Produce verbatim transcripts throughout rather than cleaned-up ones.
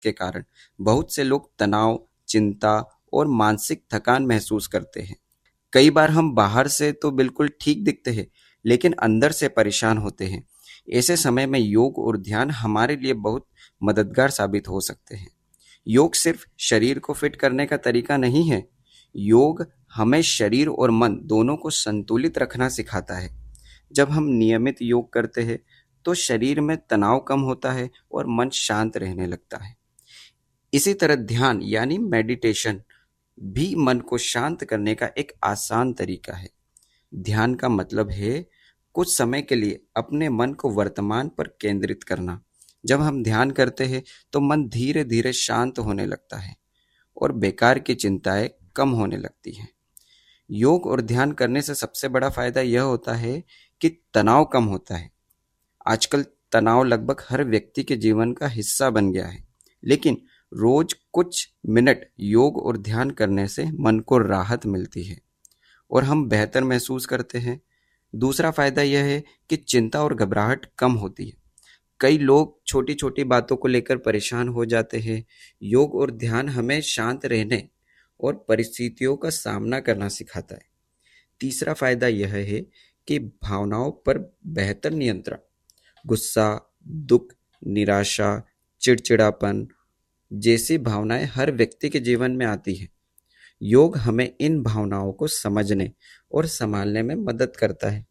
के कारण बहुत से लोग तनाव, चिंता और मानसिक थकान महसूस करते हैं। कई बार हम बाहर से तो बिल्कुल ठीक दिखते हैं, लेकिन अंदर से परेशान होते हैं। ऐसे समय में योग और ध्यान हमारे लिए बहुत मददगार साबित हो सकते हैं। योग सिर्फ शरीर को फिट करने का तरीका नहीं है। योग हमें शरीर और मन दोनों को संतुलित रखना सिखाता है। जब हम नियमित योग करते हैं तो शरीर में तनाव कम होता है और मन शांत रहने लगता है। इसी तरह ध्यान यानी मेडिटेशन भी मन को शांत करने का एक आसान तरीका है। ध्यान का मतलब है कुछ समय के लिए अपने मन को वर्तमान पर केंद्रित करना। जब हम ध्यान करते हैं तो मन धीरे धीरे शांत होने लगता है और बेकार की चिंताएं कम होने लगती हैं। योग और ध्यान करने से सबसे बड़ा फायदा यह होता है कि तनाव कम होता है। आजकल तनाव लगभग हर व्यक्ति के जीवन का हिस्सा बन गया है, लेकिन रोज कुछ मिनट योग और ध्यान करने से मन को राहत मिलती है और हम बेहतर महसूस करते हैं। दूसरा फायदा यह है कि चिंता और घबराहट कम होती है। कई लोग छोटी छोटी बातों को लेकर परेशान हो जाते हैं। योग और ध्यान हमें शांत रहने और परिस्थितियों का सामना करना सिखाता है। तीसरा फायदा यह है कि भावनाओं पर बेहतर नियंत्रण। गुस्सा, दुख, निराशा, चिड़चिड़ापन जैसी भावनाएं हर व्यक्ति के जीवन में आती हैं। योग हमें इन भावनाओं को समझने और संभालने में मदद करता है।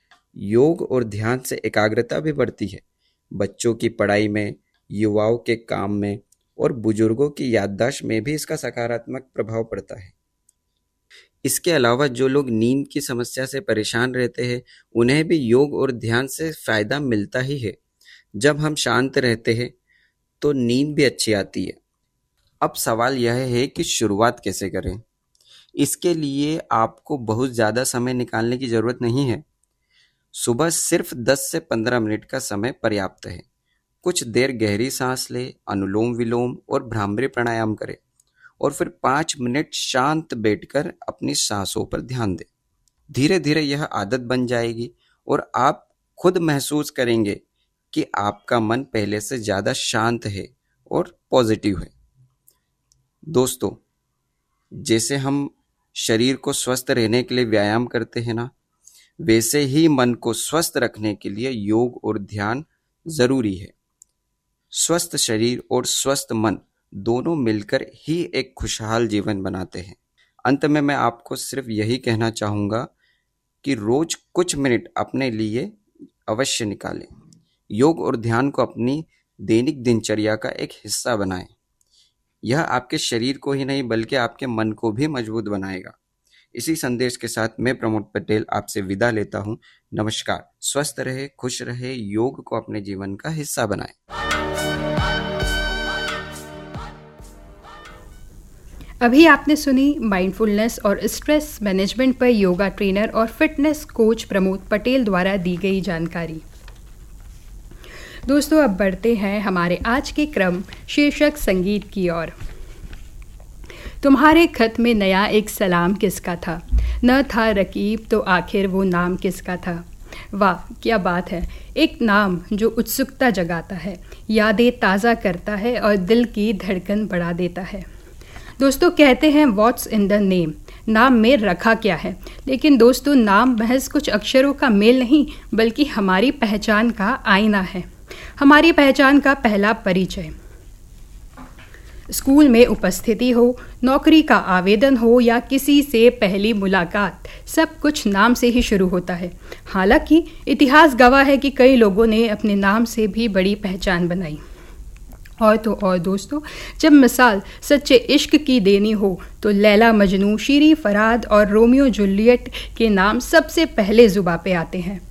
योग और ध्यान से एकाग्रता भी बढ़ती है। बच्चों की पढ़ाई में, युवाओं के काम में और बुजुर्गों की याददाश्त में भी इसका सकारात्मक प्रभाव पड़ता है। इसके अलावा जो लोग नींद की समस्या से परेशान रहते हैं, उन्हें भी योग और ध्यान से फायदा मिलता ही है। जब हम शांत रहते हैं तो नींद भी अच्छी आती है। अब सवाल यह है कि शुरुआत कैसे करें। इसके लिए आपको बहुत ज़्यादा समय निकालने की ज़रूरत नहीं है। सुबह सिर्फ दस से पंद्रह मिनट का समय पर्याप्त है। कुछ देर गहरी सांस लें, अनुलोम विलोम और भ्रामरी प्राणायाम करें और फिर पाँच मिनट शांत बैठकर अपनी सांसों पर ध्यान दें। धीरे धीरे यह आदत बन जाएगी और आप खुद महसूस करेंगे कि आपका मन पहले से ज़्यादा शांत है और पॉजिटिव है। दोस्तों, जैसे हम शरीर को स्वस्थ रहने के लिए व्यायाम करते हैं ना, वैसे ही मन को स्वस्थ रखने के लिए योग और ध्यान जरूरी है। स्वस्थ शरीर और स्वस्थ मन दोनों मिलकर ही एक खुशहाल जीवन बनाते हैं। अंत में मैं आपको सिर्फ यही कहना चाहूँगा कि रोज कुछ मिनट अपने लिए अवश्य निकालें। योग और ध्यान को अपनी दैनिक दिनचर्या का एक हिस्सा बनाएं। यह आपके शरीर को ही नहीं बल्कि आपके मन को भी मजबूत बनाएगा। इसी संदेश के साथ मैं प्रमोद पटेल आपसे विदा लेता हूँ। नमस्कार। स्वस्थ रहे, खुश रहे, योग को अपने जीवन का हिस्सा बनाएं। अभी आपने सुनी माइंडफुलनेस और स्ट्रेस मैनेजमेंट पर योगा ट्रेनर और फिटनेस कोच प्रमोद पटेल द्वारा दी गई जानकारी। दोस्तों, अब बढ़ते हैं हमारे आज के क्रम शीर्षक संगीत की ओर। तुम्हारे खत में नया एक सलाम किसका था, न था रकीब तो आखिर वो नाम किसका था। वाह, क्या बात है। एक नाम जो उत्सुकता जगाता है, यादें ताज़ा करता है और दिल की धड़कन बढ़ा देता है। दोस्तों, कहते हैं व्हाट्स इन द नेम, नाम में रखा क्या है। लेकिन दोस्तों, नाम महज कुछ अक्षरों का मेल नहीं बल्कि हमारी पहचान का आईना है, हमारी पहचान का पहला परिचय। स्कूल में उपस्थिति हो, नौकरी का आवेदन हो या किसी से पहली मुलाकात, सब कुछ नाम से ही शुरू होता है। हालांकि इतिहास गवाह है कि कई लोगों ने अपने नाम से भी बड़ी पहचान बनाई। और तो और दोस्तों, जब मिसाल सच्चे इश्क की देनी हो तो लैला मजनू, शीरी फरहाद और रोमियो जूलियट के नाम सबसे पहले जुबां पे आते हैं।